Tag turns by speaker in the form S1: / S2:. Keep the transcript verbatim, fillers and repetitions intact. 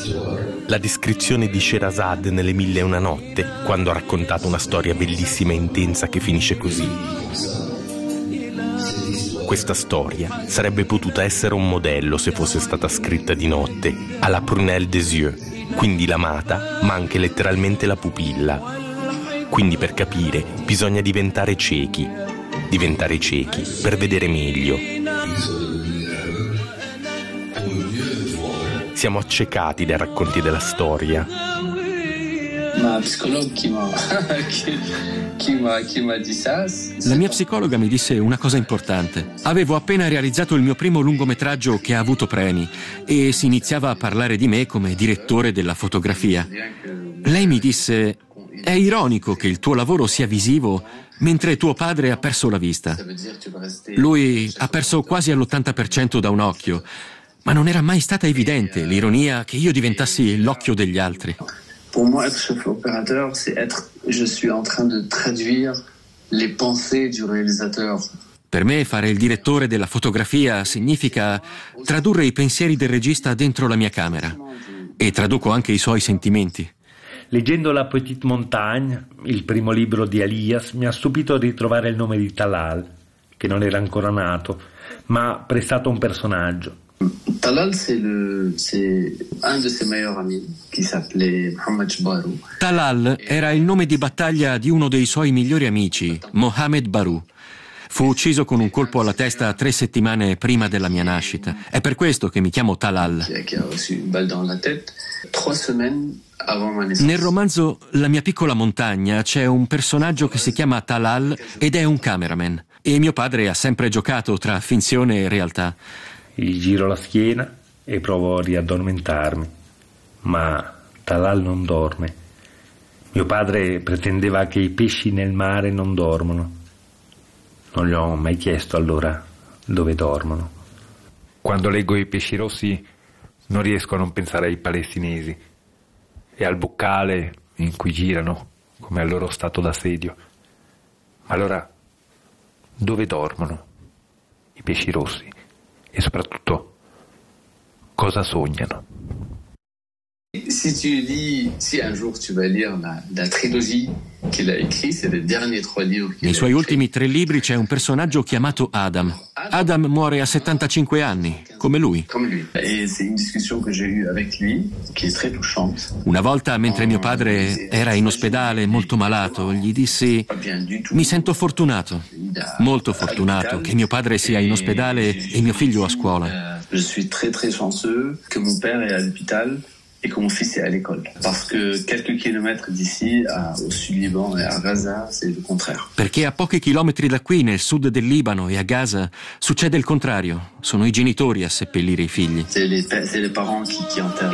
S1: La descrizione di Sherazade nelle Mille e una notte, quando ha raccontato una storia bellissima e intensa che finisce così. Questa storia sarebbe potuta essere un modello se fosse stata scritta di notte, alla prunelle des yeux, quindi l'amata, ma anche letteralmente la pupilla. Quindi per capire bisogna diventare ciechi, diventare ciechi per vedere meglio. Siamo accecati dai racconti della storia.
S2: Ma psicologa chi m'ha chi m'ha chi m'ha dit ça?
S3: La mia psicologa mi disse una cosa importante. Avevo appena realizzato il mio primo lungometraggio che ha avuto premi e si iniziava a parlare di me come direttore della fotografia. Lei mi disse: è ironico che il tuo lavoro sia visivo mentre tuo padre ha perso la vista. Lui ha perso quasi all'ottanta per cento da un occhio, ma non era mai stata evidente l'ironia che io diventassi l'occhio degli altri.
S2: Pour moi, être chef opérateur, c'est être, je suis en train de traduire les pensées du réalisateur.
S3: Per me fare il direttore della fotografia significa tradurre i pensieri del regista dentro la mia camera e traduco anche i suoi sentimenti.
S4: Leggendo La Petite Montagne, il primo libro di Elias, mi ha stupito ritrovare il nome di Talal, che non era ancora nato, ma prestato a un personaggio.
S2: Talal, c'est le, c'est un de ses meilleurs amis qui s'appelait Mohamed Barou.
S3: Talal era il nome di battaglia di uno dei suoi migliori amici, Mohamed Barou. Fu ucciso con un colpo alla testa tre settimane prima della mia nascita. È per questo che mi chiamo Talal.
S2: Qui a reçu une balle dans la tête trois semaines avant ma naissance.
S3: Nel romanzo La mia piccola montagna c'è un personaggio che si chiama Talal ed è un cameraman. E mio padre ha sempre giocato tra finzione e realtà.
S4: Gli giro la schiena e provo a riaddormentarmi, ma Talal non dorme. Mio padre pretendeva che i pesci nel mare non dormono. Non gli ho mai chiesto allora dove dormono.
S5: Quando leggo I pesci rossi non riesco a non pensare ai palestinesi e al boccale in cui girano come al loro stato d'assedio. Ma allora dove dormono i pesci rossi? E soprattutto, cosa sognano?
S2: Si tu lis, si un jour tu vas lire la, la trilogie qu'il a écrit, c'est les derniers trois livres qu'il a
S3: Nei suoi
S2: écrit.
S3: ultimi tre libri c'è un personaggio chiamato Adam. Adam muore a settantacinque anni, come lui.
S2: Comme lui. Et c'est une discussion que j'ai eue avec lui, qui est très touchante.
S3: Una volta, mentre mio padre era in ospedale molto malato, gli dissi: mi sento fortunato, molto fortunato, che mio padre sia in ospedale e mio figlio a scuola.
S2: Je suis très très chanceux que mon père est à l'hôpital et que mon fils est à l'école. Parce que quelques kilomètres d'ici, à, au sud-Liban et à Gaza, c'est le contraire.
S3: Perché a pochi chilometri da qui, nel sud del Libano e a Gaza, succede il contrario. Sono i genitori a seppellire i figli.
S2: C'est les, c'est les parents qui, qui enterrent.